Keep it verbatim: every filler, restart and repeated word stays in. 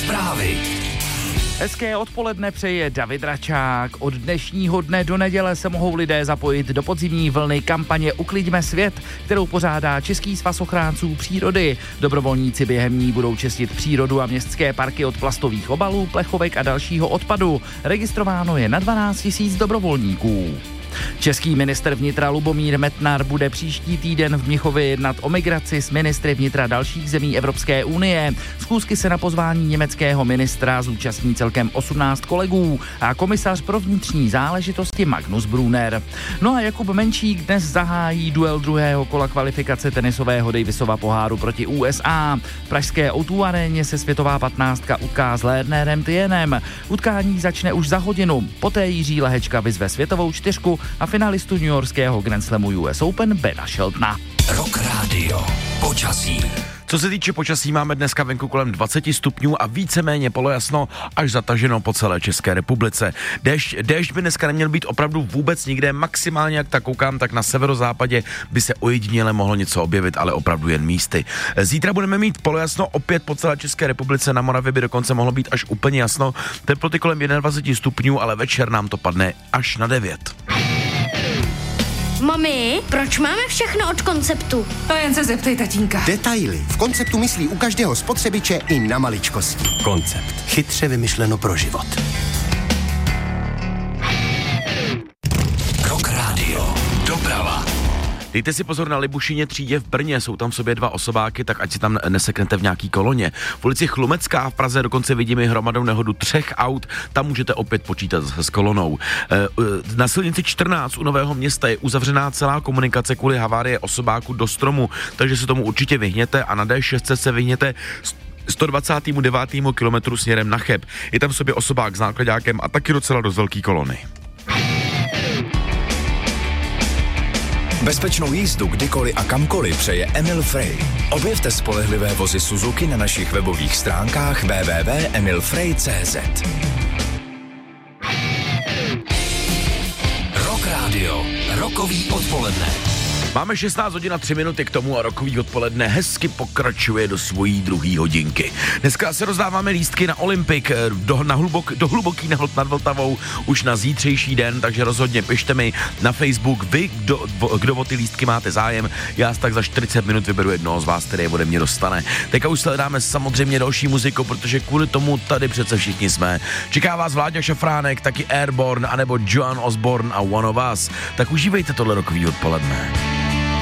Zprávy. Hezké odpoledne přeje David Račák. Od dnešního dne do neděle se mohou lidé zapojit do podzimní vlny kampaně Ukliďme svět, kterou pořádá Český svaz ochránců přírody. Dobrovolníci během ní budou čistit přírodu a městské parky od plastových obalů, plechovek a dalšího odpadu. Registrováno je na dvanáct tisíc dobrovolníků. Český ministr vnitra Lubomír Metnar bude příští týden v Mnichově jednat o migraci s ministry vnitra dalších zemí Evropské unie. Schůzky se na pozvání německého ministra zúčastní celkem osmnáct kolegů a komisař pro vnitřní záležitosti Magnus Brunner. No a Jakub Menčík dnes zahájí duel druhého kola kvalifikace tenisového Davisova poháru proti U S A. V pražské ó dvě aréně se světová patnáctka utká s Lernerem Tienem. Utkání začne už za hodinu. Poté Jiří Lehečka vyzve světovou čtyřku a finalistu newyorského Grand Slamu U S Open Bena Sheltona. Rock Radio. Počasí. Co se týče počasí, máme dneska venku kolem dvacet stupňů a víceméně polojasno až zataženo po celé České republice. Déšť, déšť by dneska neměl být opravdu vůbec nikde, maximálně jak tak koukám, tak na severozápadě by se ojediněle mohlo něco objevit, ale opravdu jen místy. Zítra budeme mít polojasno opět po celé České republice, na Moravě by dokonce mohlo být až úplně jasno, teploty kolem dvacet jedna stupňů, ale večer nám to padne až na devět. Mami, proč máme všechno od Konceptu? To jen se zeptej tatínka. Detaily. V Konceptu myslí u každého spotřebiče i na maličkosti. Koncept. Chytře vymyšleno pro život. Rock Radio. Doprava. Dejte si pozor na Libušině třídě v Brně, jsou tam v sobě dva osobáky, tak ať si tam neseknete v nějaký koloně. V ulici Chlumecká v Praze dokonce vidíme hromadnou nehodu třech aut, tam můžete opět počítat s kolonou. Na silnici čtrnáct u Nového Města je uzavřená celá komunikace kvůli havárie osobáku do stromu, takže se tomu určitě vyhněte a na D šest se vyhněte sto dvacátého devátého kilometru směrem na Cheb. Je tam v sobě osobák s nákladákem a taky docela dost velký kolony. Bezpečnou jízdu kdykoliv a kamkoliv přeje Emil Frey. Objevte spolehlivé vozy Suzuki na našich webových stránkách w w w tečka emil frey tečka c z. Rock Radio. Rokový odpoledne. Máme šestnáct hodin a tři minuty k tomu a rokový odpoledne hezky pokračuje do svojí druhé hodinky. Dneska se rozdáváme lístky na Olympik do, na hlubok, do hluboký Nahod nad Vltavou už na zítřejší den, takže rozhodně pište mi na Facebook vy, kdo, kdo o ty lístky máte zájem. Já tak za čtyřicet minut vyberu jednoho z vás, který je ode mě dostane. Teďka už sledáme samozřejmě další muziku, protože kvůli tomu tady přece všichni jsme. Čeká vás Vláďa Šafránek, taky Airborne, anebo Joan Osborne a One of Us. Tak užívejte tohle rokový odpoledne.